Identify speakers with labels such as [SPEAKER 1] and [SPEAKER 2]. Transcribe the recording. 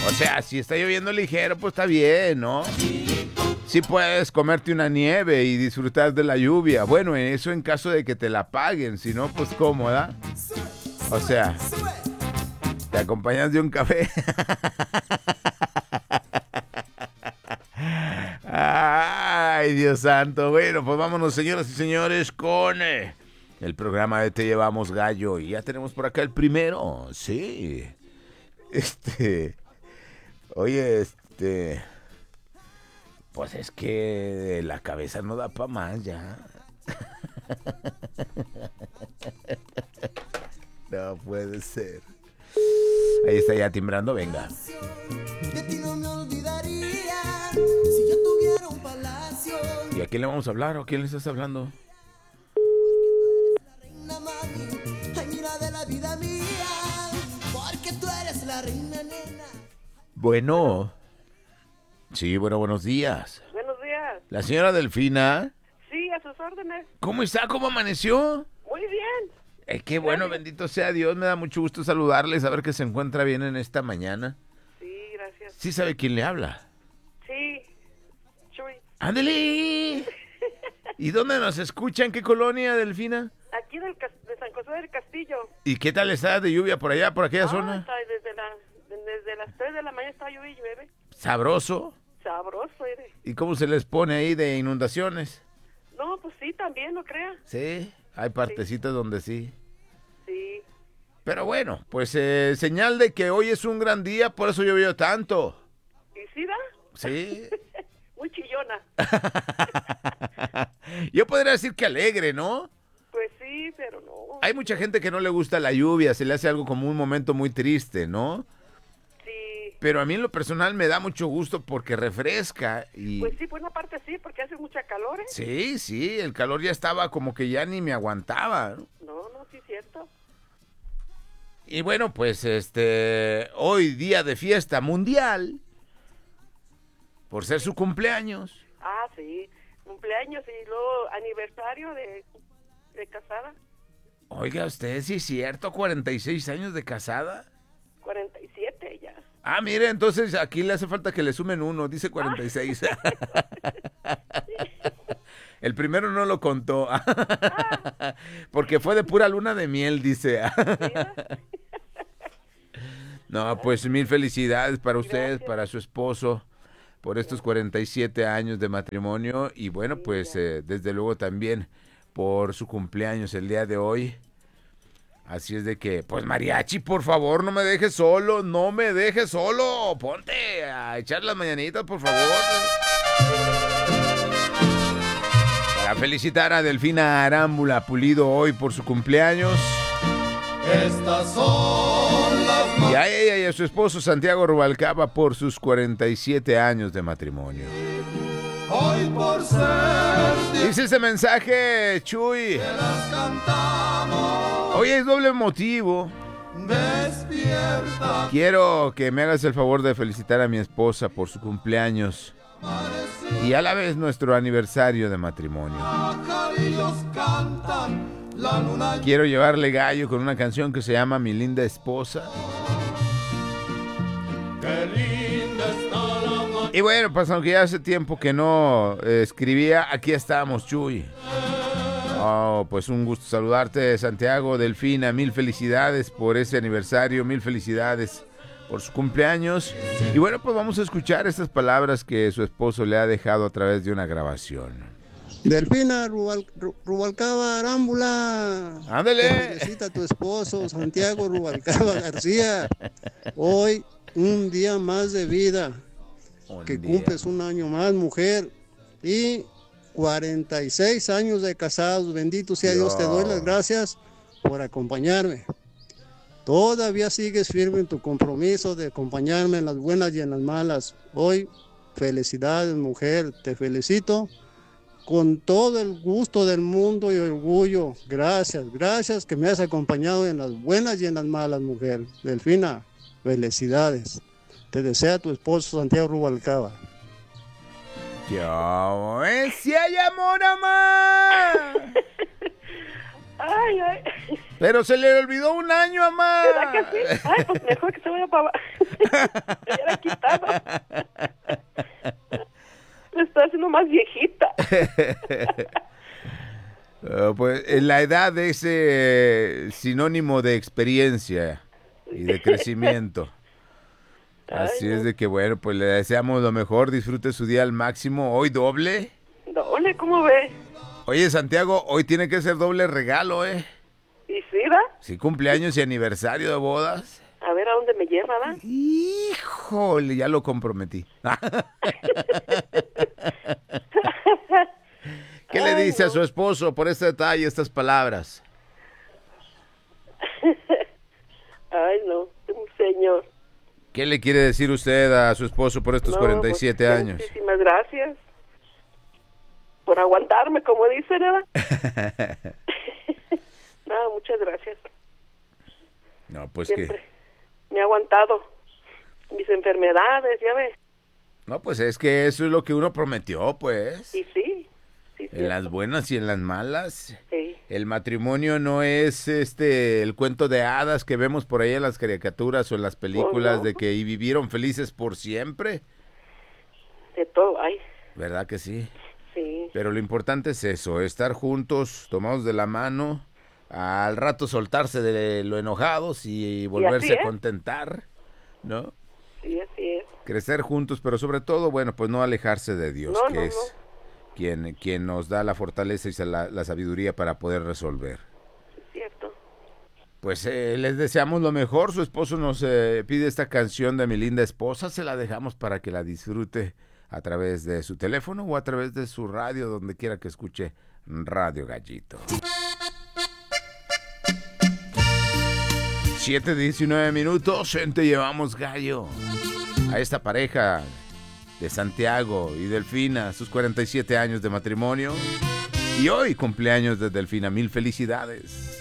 [SPEAKER 1] O sea, si está lloviendo ligero, pues está bien, ¿no? Sí puedes comerte una nieve y disfrutar de la lluvia. Bueno, eso en caso de que te la paguen, si no, pues cómoda. O sea, te acompañas de un café. Ay, Dios santo. Bueno, pues vámonos, señoras y señores, con el programa de Te Llevamos Gallo. Y ya tenemos por acá el primero. Sí. Oye, pues es que la cabeza no da para más ya. No puede ser. Ahí está ya timbrando, venga.
[SPEAKER 2] De ti no me olvidaría si yo tuviera un palacio.
[SPEAKER 1] ¿Y a quién le vamos a hablar o a quién le estás hablando?
[SPEAKER 2] La reina mami, ay mira de la vida mía, porque tú eres la reina nena.
[SPEAKER 1] Bueno. Sí, bueno, buenos días.
[SPEAKER 3] Buenos días.
[SPEAKER 1] La señora Delfina.
[SPEAKER 3] Sí, a sus órdenes.
[SPEAKER 1] ¿Cómo está? ¿Cómo amaneció?
[SPEAKER 3] Muy bien.
[SPEAKER 1] Qué bueno, bendito sea Dios. Me da mucho gusto saludarle, saber que se encuentra bien en esta mañana.
[SPEAKER 3] Sí, gracias.
[SPEAKER 1] ¿Sí sabe quién le habla?
[SPEAKER 3] Sí, Chuy.
[SPEAKER 1] ¡Ándele! ¿Y dónde nos escucha? ¿En qué colonia, Delfina?
[SPEAKER 3] Aquí de San José del Castillo.
[SPEAKER 1] ¿Y qué tal está de lluvia por allá, por aquella zona?
[SPEAKER 3] Está desde las 3 de la mañana está lluvia y llueve.
[SPEAKER 1] ¿Sabroso?
[SPEAKER 3] Sabroso, eres.
[SPEAKER 1] ¿Y cómo se les pone ahí de inundaciones?
[SPEAKER 3] No, pues sí, también, no crea.
[SPEAKER 1] Sí, hay partecitas donde sí.
[SPEAKER 3] Sí.
[SPEAKER 1] Pero bueno, pues señal de que hoy es un gran día, por eso llovió tanto.
[SPEAKER 3] ¿Y sí da?
[SPEAKER 1] Sí.
[SPEAKER 3] Muy chillona.
[SPEAKER 1] Yo podría decir que alegre, ¿no?
[SPEAKER 3] Pues sí, pero no.
[SPEAKER 1] Hay mucha gente que no le gusta la lluvia, se le hace algo como un momento muy triste, ¿no?
[SPEAKER 3] Sí.
[SPEAKER 1] Pero a mí en lo personal me da mucho gusto porque refresca y...
[SPEAKER 3] Pues sí, por una parte sí, porque hace mucha calor, ¿eh?
[SPEAKER 1] Sí, sí, el calor ya estaba como que ya ni me aguantaba, ¿no?
[SPEAKER 3] No, sí, cierto.
[SPEAKER 1] Y bueno, pues hoy día de fiesta mundial, por ser su cumpleaños.
[SPEAKER 3] Ah, sí. Cumpleaños y luego aniversario de casada.
[SPEAKER 1] Oiga, usted sí es cierto, 46 años de casada.
[SPEAKER 3] 47 ya.
[SPEAKER 1] Ah, mire, entonces aquí le hace falta que le sumen uno, dice 46. El primero no lo contó, porque fue de pura luna de miel, dice. No, pues mil felicidades para usted,
[SPEAKER 3] Gracias.
[SPEAKER 1] para su esposo, por estos 47 años de matrimonio y bueno, pues desde luego también por su cumpleaños el día de hoy. Así es de que, pues mariachi, por favor, no me dejes solo, no me dejes solo. Ponte a echar las mañanitas, por favor. Para felicitar a Delfina Arámbula Pulido hoy por su cumpleaños.
[SPEAKER 2] Estas son las
[SPEAKER 1] Y a ella y a su esposo Santiago Rubalcaba por sus 47 años de matrimonio.
[SPEAKER 2] hoy por ser
[SPEAKER 1] Dice este mensaje, Chuy.
[SPEAKER 2] las cantamos.
[SPEAKER 1] Hoy es doble motivo.
[SPEAKER 2] Despierta.
[SPEAKER 1] Quiero que me hagas el favor de felicitar a mi esposa por su cumpleaños y a la vez nuestro aniversario de matrimonio.
[SPEAKER 2] Pajarillos cantan, la luna.
[SPEAKER 1] Quiero llevarle gallo con una canción que se llama Mi linda esposa.
[SPEAKER 2] Qué linda está la mañana.
[SPEAKER 1] Y bueno, pues aunque ya hace tiempo que no escribía, aquí estamos, Chuy. Oh, pues un gusto saludarte, Santiago, Delfina, mil felicidades por ese aniversario, mil felicidades por su cumpleaños. Y bueno, pues vamos a escuchar estas palabras que su esposo le ha dejado a través de una grabación.
[SPEAKER 4] Delfina Rubalcaba Arámbula.
[SPEAKER 1] ¡Ándale!
[SPEAKER 4] Felicita a tu esposo, Santiago Rubalcaba García. Hoy, un día más de vida. Que cumples un año más, mujer. Y 46 años de casados. Bendito sea Dios. Te doy las gracias por acompañarme. Todavía sigues firme en tu compromiso de acompañarme en las buenas y en las malas. Hoy, felicidades, mujer. Te felicito con todo el gusto del mundo y orgullo. Gracias, gracias que me has acompañado en las buenas y en las malas, mujer. Delfina, felicidades. Te desea tu esposo Santiago Rubalcaba.
[SPEAKER 1] Yo, si hay amor, amor.
[SPEAKER 3] Ay, ay.
[SPEAKER 1] Pero se le olvidó un año, mamá.
[SPEAKER 3] ¿Verdad que sí? Ay, pues mejor que se vaya para abajo. Me hubiera quitado. Me está haciendo más viejita.
[SPEAKER 1] Pues la edad es sinónimo de experiencia y de crecimiento. Así es de que, bueno, pues le deseamos lo mejor, disfrute su día al máximo. Hoy doble.
[SPEAKER 3] Doble, ¿cómo ve?
[SPEAKER 1] Oye, Santiago, hoy tiene que ser doble regalo, ¿eh?
[SPEAKER 3] ¿Y sí, da?
[SPEAKER 1] Sí, cumpleaños y aniversario de bodas.
[SPEAKER 3] A ver a dónde me lleva, ¿da?
[SPEAKER 1] Híjole, ya lo comprometí. ¿Qué le dice a su esposo por este detalle, estas palabras?
[SPEAKER 3] Ay, no, un señor.
[SPEAKER 1] ¿Qué le quiere decir usted a su esposo por estos 47
[SPEAKER 3] pues,
[SPEAKER 1] años?
[SPEAKER 3] Muchísimas gracias por aguantarme, como dice, ¿verdad? No, muchas gracias.
[SPEAKER 1] No, pues
[SPEAKER 3] Siempre
[SPEAKER 1] que...
[SPEAKER 3] me ha aguantado mis enfermedades, ya ves.
[SPEAKER 1] No, pues es que eso es lo que uno prometió, pues.
[SPEAKER 3] Y sí,
[SPEAKER 1] En las buenas y en las malas.
[SPEAKER 3] Sí.
[SPEAKER 1] El matrimonio no es el cuento de hadas que vemos por ahí en las caricaturas o en las películas de que y vivieron felices por siempre.
[SPEAKER 3] De todo hay.
[SPEAKER 1] ¿Verdad que sí?
[SPEAKER 3] Sí.
[SPEAKER 1] Pero lo importante es eso, estar juntos, tomados de la mano, al rato soltarse de lo enojados y volverse a contentar, ¿no?
[SPEAKER 3] Sí, así es.
[SPEAKER 1] Crecer juntos, pero sobre todo, bueno, pues no alejarse de Dios, que es quien nos da la fortaleza y la sabiduría para poder resolver.
[SPEAKER 3] Es cierto.
[SPEAKER 1] Pues les deseamos lo mejor. Su esposo nos pide esta canción de Mi Linda Esposa. Se la dejamos para que la disfrute a través de su teléfono o a través de su radio, donde quiera que escuche Radio Gallito. 7:19. Te llevamos, gallo, a esta pareja de Santiago y Delfina, sus 47 años de matrimonio. Y hoy cumpleaños de Delfina. Mil felicidades.